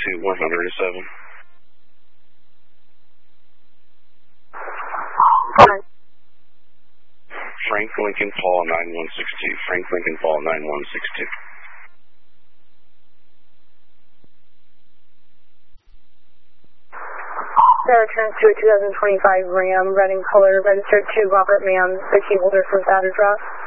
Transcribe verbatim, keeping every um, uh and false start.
to one hundred seven. Frank Lincoln Paul nine one six two. Frank Lincoln Paul nine one six two. That returns to a two thousand twenty-five Ram, red in color, registered to Robert Mann, the key holder for that address.